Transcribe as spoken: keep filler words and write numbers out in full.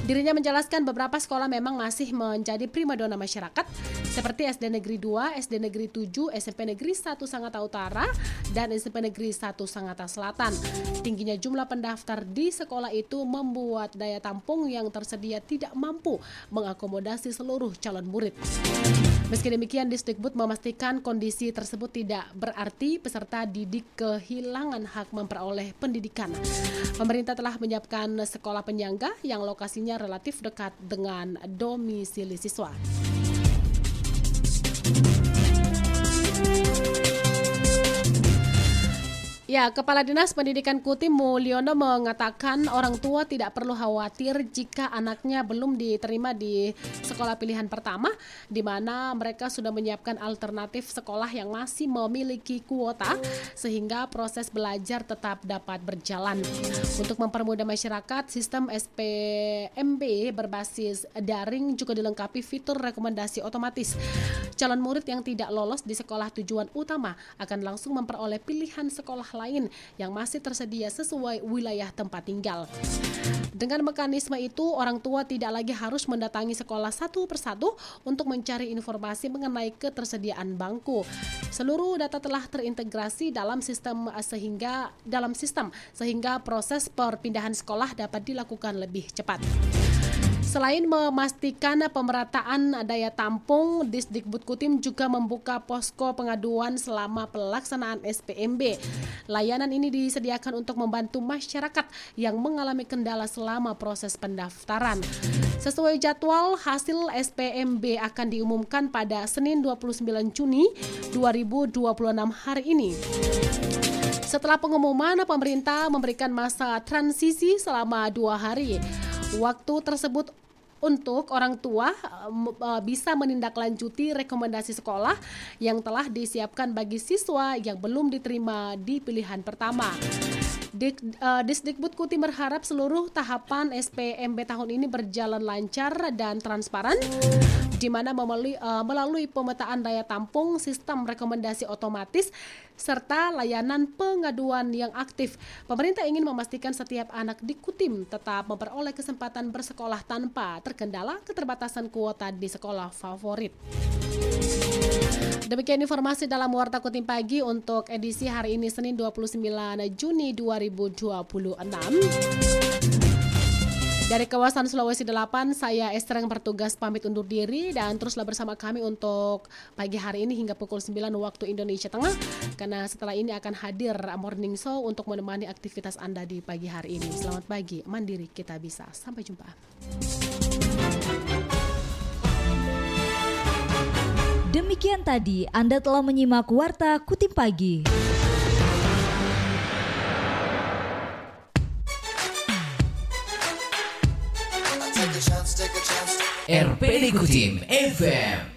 Dirinya menjelaskan beberapa sekolah memang masih menjadi primadona masyarakat seperti S D Negeri dua, S D Negeri tujuh, S M P Negeri satu Sangatta Utara, dan S M P Negeri satu Sangatta Selatan. Tingginya jumlah pendaftar di sekolah itu membuat daya tampung yang tersedia tidak mampu mengakomodasi seluruh calon murid. Meski demikian, Disdikbud memastikan kondisi tersebut tidak berarti peserta didik kehilangan hak memperoleh pendidikan. Pemerintah telah menyiapkan sekolah penyangga yang lokasinya relatif dekat dengan domisili siswa. Ya, Kepala Dinas Pendidikan Kutim Mulyono mengatakan orang tua tidak perlu khawatir jika anaknya belum diterima di sekolah pilihan pertama, di mana mereka sudah menyiapkan alternatif sekolah yang masih memiliki kuota sehingga proses belajar tetap dapat berjalan. Untuk mempermudah masyarakat, sistem S P M B berbasis daring juga dilengkapi fitur rekomendasi otomatis. Calon murid yang tidak lolos di sekolah tujuan utama akan langsung memperoleh pilihan sekolah lain lain yang masih tersedia sesuai wilayah tempat tinggal. Dengan mekanisme itu, orang tua tidak lagi harus mendatangi sekolah satu persatu untuk mencari informasi mengenai ketersediaan bangku. Seluruh data telah terintegrasi dalam sistem sehingga dalam sistem sehingga proses perpindahan sekolah dapat dilakukan lebih cepat. Selain memastikan pemerataan daya tampung, Disdikbud Kutim juga membuka posko pengaduan selama pelaksanaan S P M B. Layanan ini disediakan untuk membantu masyarakat yang mengalami kendala selama proses pendaftaran. Sesuai jadwal, hasil S P M B akan diumumkan pada Senin dua puluh sembilan Juni dua ribu dua puluh enam hari ini. Setelah pengumuman, pemerintah memberikan masa transisi selama dua hari. Waktu tersebut untuk orang tua bisa menindaklanjuti rekomendasi sekolah yang telah disiapkan bagi siswa yang belum diterima di pilihan pertama. Disdikbud Kutim berharap seluruh tahapan S P M B tahun ini berjalan lancar dan transparan, di mana melalui, uh, melalui pemetaan daya tampung, sistem rekomendasi otomatis, serta layanan pengaduan yang aktif. Pemerintah ingin memastikan setiap anak di Kutim tetap memperoleh kesempatan bersekolah tanpa terkendala keterbatasan kuota di sekolah favorit. Demikian informasi dalam Warta Kutim Pagi untuk edisi hari ini Senin dua puluh sembilan Juni dua ribu dua puluh enam. Dari kawasan Sulawesi delapan, saya Esther yang bertugas pamit undur diri dan teruslah bersama kami untuk pagi hari ini hingga pukul sembilan waktu Indonesia Tengah, karena setelah ini akan hadir Morning Show untuk menemani aktivitas Anda di pagi hari ini. Selamat pagi, mandiri kita bisa. Sampai jumpa. Demikian tadi Anda telah menyimak Warta Kutim Pagi. R P D Kutim F M